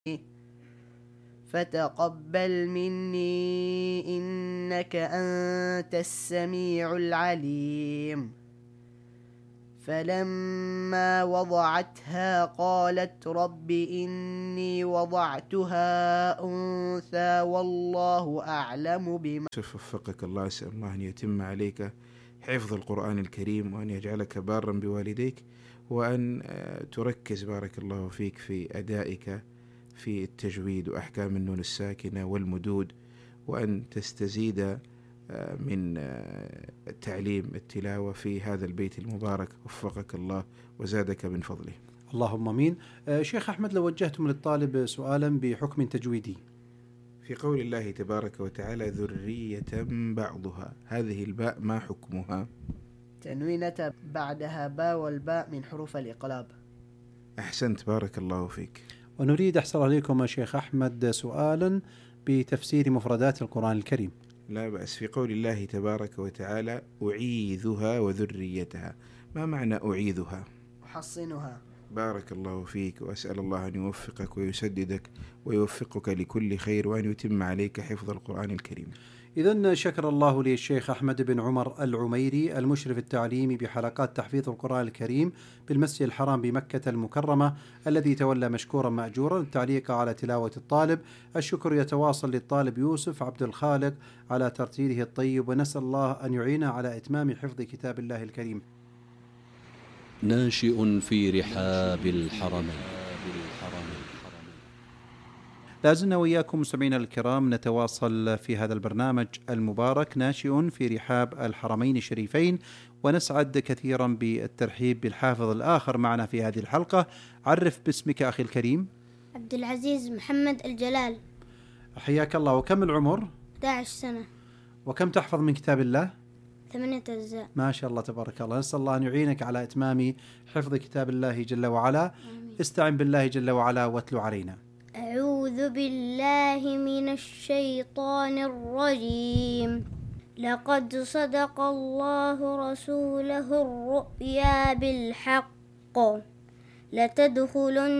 فتقبل مني إنك أنت السميع العليم. فلما وضعتها قالت رب إني وضعتها أنثى والله أعلم بما. وفقك الله، أسأل الله أن يتم عليك حفظ القرآن الكريم، وأن يجعلك بارا بوالديك، وأن تركز بارك الله فيك في أدائك في التجويد وأحكام النون الساكنة والمدود، وأن تستزيد من تعليم التلاوة في هذا البيت المبارك. وفقك الله وزادك من فضله. اللهم امين. شيخ أحمد، لو وجهتم للطالب سؤالا بحكم تجويدي، في قول الله تبارك وتعالى ذرية بعضها، هذه الباء ما حكمها؟ تنوينة بعدها باء، والباء من حروف الإقلاب. أحسنت بارك الله فيك. ونريد أحصل عليكم شيخ أحمد سؤالا بتفسير مفردات القرآن الكريم. لا بأس. في قول الله تبارك وتعالى أعيذها وذريتها، ما معنى أعيذها؟ أحصنها. بارك الله فيك، وأسأل الله أن يوفقك ويسددك ويوفقك لكل خير، وأن يتم عليك حفظ القرآن الكريم. إذن شكر الله للشيخ أحمد بن عمر العميري المشرف التعليمي بحلقات تحفيظ القرآن الكريم بالمسجد الحرام بمكة المكرمة، الذي تولى مشكورا مأجورا التعليق على تلاوة الطالب. الشكر يتواصل للطالب يوسف عبد الخالق على ترتيله الطيب، ونسأل الله أن يعينه على إتمام حفظ كتاب الله الكريم. ناشئ في رحاب الحرمين. لازلنا وإياكم مستمعينا الكرام نتواصل في هذا البرنامج المبارك ناشئ في رحاب الحرمين الشريفين، ونسعد كثيرا بالترحيب بالحافظ الآخر معنا في هذه الحلقة. عرف باسمك أخي الكريم. عبد العزيز محمد الجلال. حياك الله. وكم العمر؟ 11 سنة. وكم تحفظ من كتاب الله؟ 8 أجزاء. ما شاء الله تبارك الله. نسأل الله أن يعينك على إتمام حفظ كتاب الله جل وعلا. آمين. استعن بالله جل وعلا واتلو علينا. أعوذ بالله من الشيطان الرجيم. لقد صدق الله رسوله الرؤيا بالحق لتدخلن